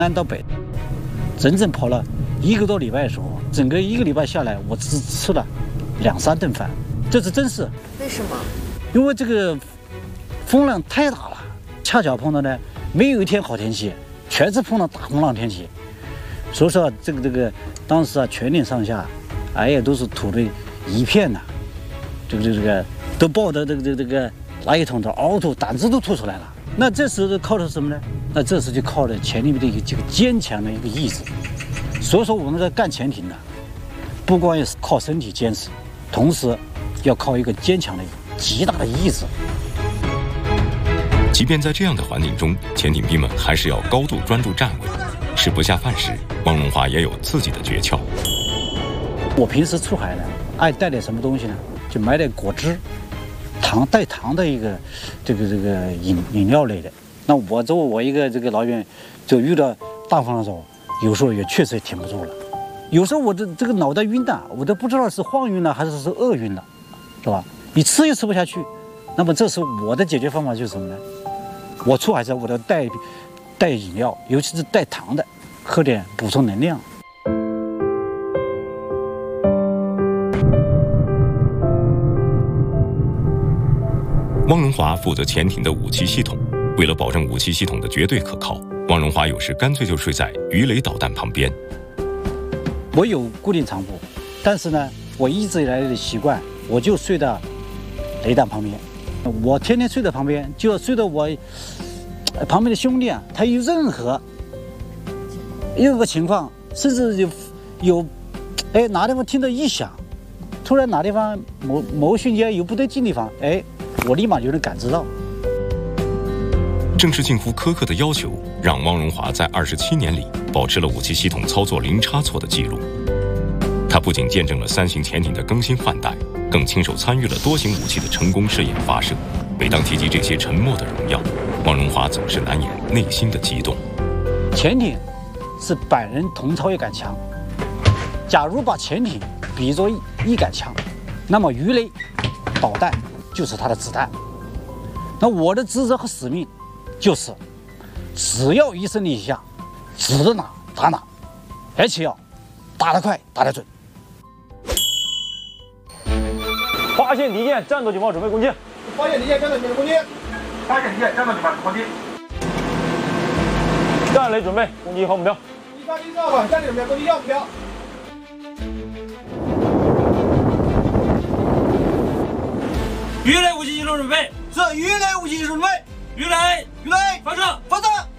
南到北，整整跑了1个多礼拜的时候，整个1个礼拜下来，我只吃了2、3顿饭，这是真事。 为什么？ 因为这个风浪太大了，恰巧碰到呢没有一天好天气，全是碰到大风浪天气。所以说这个当时啊，全岭上下，哎呀都是土的一片呐，这个都抱着这个垃圾桶的嗷吐，胆子都吐出来了。那这时候靠的是什么呢？那这时就靠着潜艇的这个坚强的一个意志。所以说我们在干潜艇呢，不光要靠身体坚持，同时要靠一个坚强的极大的意志。 即便在这样的环境中，潜艇兵们还是要高度专注站稳。吃不下饭时，汪荣华也有自己的诀窍。 我平时出海呢，爱带点什么东西呢？就买点果汁、带糖的一个这个饮料类的。那我作为我一个这个老远，就遇到大风的时候，有时候也确实也挺不住了。有时候我这个脑袋晕的，我都不知道是晃晕了还是饿晕了，是吧？你吃也吃不下去。那么这时候我的解决方法就是什么呢？我出海时我都带饮料，尤其是带糖的，喝点补充能量。 汪荣华负责潜艇的武器系统，为了保证武器系统的绝对可靠，汪荣华有时干脆就睡在鱼雷导弹旁边。 我有固定床铺，但是呢，我一直以来的习惯，我就睡到雷弹旁边。我天天睡在旁边，就要睡到我旁边的兄弟啊，他有任何情况，甚至有哪地方听到异响，突然哪地方某瞬间有不对劲的地方，我立马就能感知到。 正是近乎苛刻的要求，让汪荣华在27年里保持了武器系统操作零差错的记录。他不仅见证了3型潜艇的更新换代，更亲手参与了多型武器的成功试验发射。每当提及这些沉默的荣耀，汪荣华总是难掩内心的激动。 潜艇是百人同操一杆枪，假如把潜艇比作一杆枪，那么鱼雷导弹就是它的子弹。那我的职责和使命就是，只要一声令下，指着哪打哪，而且要打得快，打得准。 发现敌舰，战斗警报，准备攻击。 发现敌舰，战斗警报，攻击。 发现敌舰，战斗警报，攻击。战雷准备，攻击1号目标。 1号吧，战雷准备攻击1号目标。 鱼雷武器系统准备。 是鱼雷武器系统准备。 鱼雷， 发射，发射。